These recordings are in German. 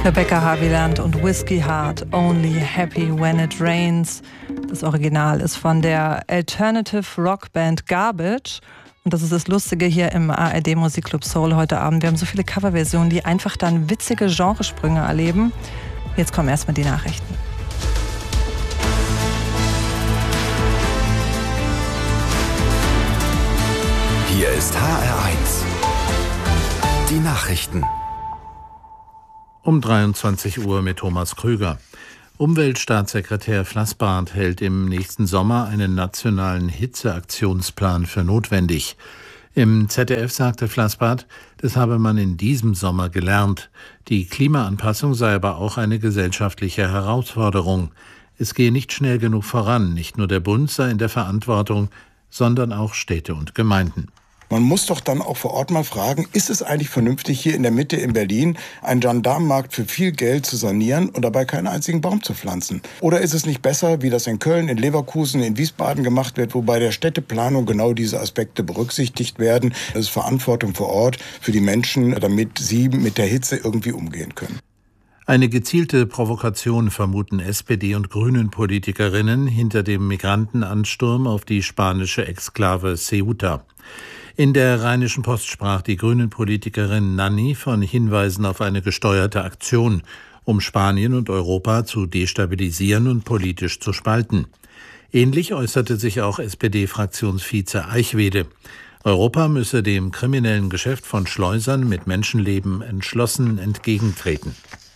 Rebecca Haviland und Whiskey Heart, Only Happy When It Rains. Das Original ist von der Alternative Rockband Garbage. Und das ist das Lustige hier im ARD Musikclub Soul heute Abend. Wir haben so viele Coverversionen, die einfach dann witzige Genresprünge erleben. Jetzt kommen erstmal die Nachrichten. Hier ist HR1. Die Nachrichten. Um 23 Uhr mit Thomas Krüger. Umweltstaatssekretär Flassbart hält im nächsten Sommer einen nationalen Hitzeaktionsplan für notwendig. Im ZDF sagte Flassbart, das habe man in diesem Sommer gelernt. Die Klimaanpassung sei aber auch eine gesellschaftliche Herausforderung. Es gehe nicht schnell genug voran. Nicht nur der Bund sei in der Verantwortung, sondern auch Städte und Gemeinden. Man muss doch dann auch vor Ort mal fragen, ist es eigentlich vernünftig, hier in der Mitte in Berlin einen Gendarmenmarkt für viel Geld zu sanieren und dabei keinen einzigen Baum zu pflanzen? Oder ist es nicht besser, wie das in Köln, in Leverkusen, in Wiesbaden gemacht wird, wo bei der Städteplanung genau diese Aspekte berücksichtigt werden? Das ist Verantwortung vor Ort für die Menschen, damit sie mit der Hitze irgendwie umgehen können. Eine gezielte Provokation vermuten SPD- und Grünen-Politikerinnen hinter dem Migrantenansturm auf die spanische Exklave Ceuta. In der Rheinischen Post sprach die Grünen-Politikerin Nanni von Hinweisen auf eine gesteuerte Aktion, um Spanien und Europa zu destabilisieren und politisch zu spalten. Ähnlich äußerte sich auch SPD-Fraktionsvize Eichwede. Europa müsse dem kriminellen Geschäft von Schleusern mit Menschenleben entschlossen entgegentreten.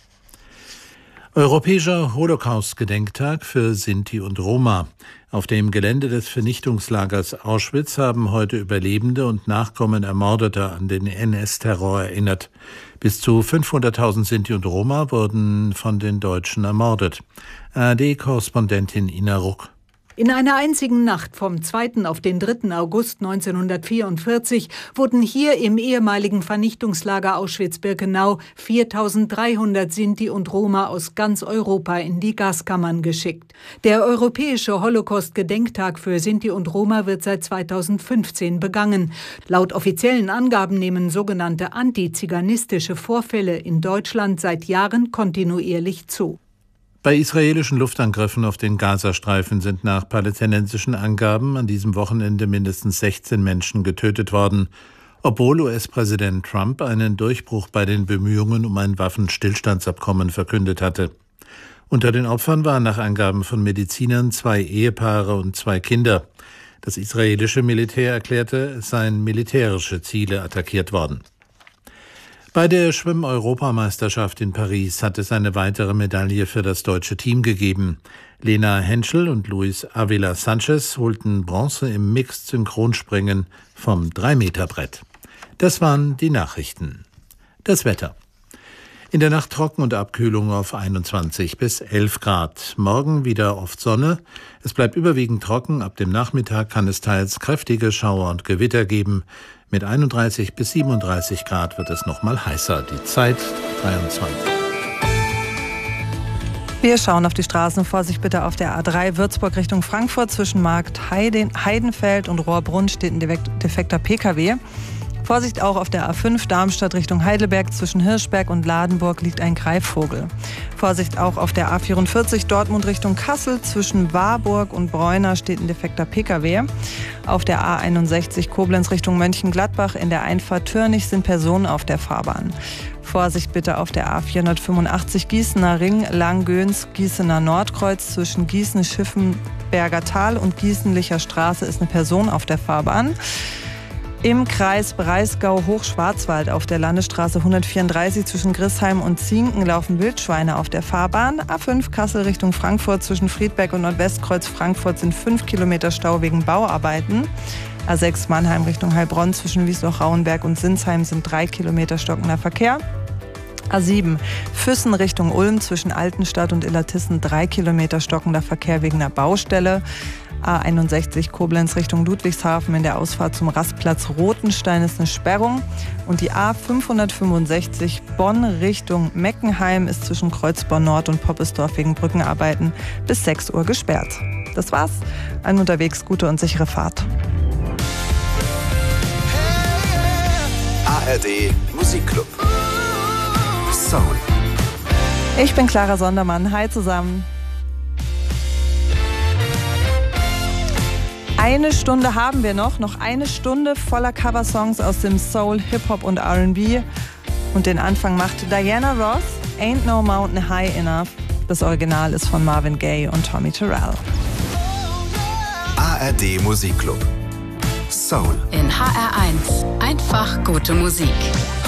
Europäischer Holocaust-Gedenktag für Sinti und Roma. Auf dem Gelände des Vernichtungslagers Auschwitz haben heute Überlebende und Nachkommen Ermordeter an den NS-Terror erinnert. Bis zu 500.000 Sinti und Roma wurden von den Deutschen ermordet. ARD-Korrespondentin Ina Ruck. In einer einzigen Nacht vom 2. auf den 3. August 1944 wurden hier im ehemaligen Vernichtungslager Auschwitz-Birkenau 4.300 Sinti und Roma aus ganz Europa in die Gaskammern geschickt. Der Europäische Holocaust-Gedenktag für Sinti und Roma wird seit 2015 begangen. Laut offiziellen Angaben nehmen sogenannte antiziganistische Vorfälle in Deutschland seit Jahren kontinuierlich zu. Bei israelischen Luftangriffen auf den Gazastreifen sind nach palästinensischen Angaben an diesem Wochenende mindestens 16 Menschen getötet worden, obwohl US-Präsident Trump einen Durchbruch bei den Bemühungen um ein Waffenstillstandsabkommen verkündet hatte. Unter den Opfern waren nach Angaben von Medizinern 2 Ehepaare und 2 Kinder. Das israelische Militär erklärte, es seien militärische Ziele attackiert worden. Bei der Schwimm-Europameisterschaft in Paris hat es eine weitere Medaille für das deutsche Team gegeben. Lena Henschel und Luis Avila Sanchez holten Bronze im Mixed-Synchronspringen vom 3-Meter-Brett. Das waren die Nachrichten. Das Wetter. In der Nacht trocken und Abkühlung auf 21 bis 11 Grad. Morgen wieder oft Sonne. Es bleibt überwiegend trocken. Ab dem Nachmittag kann es teils kräftige Schauer und Gewitter geben. Mit 31 bis 37 Grad wird es noch mal heißer. Die Zeit 23. Wir schauen auf die Straßen. Vorsicht bitte auf der A3 Würzburg Richtung Frankfurt. Zwischen Markt Heidenfeld und Rohrbrunn steht ein defekter Pkw. Vorsicht auch auf der A5 Darmstadt Richtung Heidelberg. Zwischen Hirschberg und Ladenburg liegt ein Greifvogel. Vorsicht auch auf der A44 Dortmund Richtung Kassel. Zwischen Warburg und Bräuner steht ein defekter Pkw. Auf der A61 Koblenz Richtung Mönchengladbach in der Einfahrt Türnich sind Personen auf der Fahrbahn. Vorsicht bitte auf der A485 Gießener Ring, Langgöns, Gießener Nordkreuz. Zwischen Gießen-Schiffenberger Tal und Gießenlicher Straße ist eine Person auf der Fahrbahn. Im Kreis Breisgau-Hochschwarzwald auf der Landesstraße 134 zwischen Grissheim und Zinken laufen Wildschweine auf der Fahrbahn. A5 Kassel Richtung Frankfurt zwischen Friedberg und Nordwestkreuz Frankfurt sind 5 Kilometer Stau wegen Bauarbeiten. A6 Mannheim Richtung Heilbronn zwischen Wiesloch-Rauenberg und Sinsheim sind 3 Kilometer stockender Verkehr. A7 Füssen Richtung Ulm zwischen Altenstadt und Illertissen 3 Kilometer stockender Verkehr wegen einer Baustelle. A61 Koblenz Richtung Ludwigshafen in der Ausfahrt zum Rastplatz Rotenstein ist eine Sperrung. Und die A565 Bonn Richtung Meckenheim ist zwischen Kreuzborn Nord und Poppesdorf wegen Brückenarbeiten bis 6 Uhr gesperrt. Das war's. Eine unterwegs gute und sichere Fahrt. ARD Musikclub Soul. Ich bin Clara Sondermann. Hi zusammen. Eine Stunde haben wir noch eine Stunde voller Coversongs aus dem Soul, Hip-Hop und R&B. Und den Anfang macht Diana Ross, Ain't No Mountain High Enough. Das Original ist von Marvin Gaye und Tommy Terrell. ARD Musikclub. Soul. In HR1. Einfach gute Musik.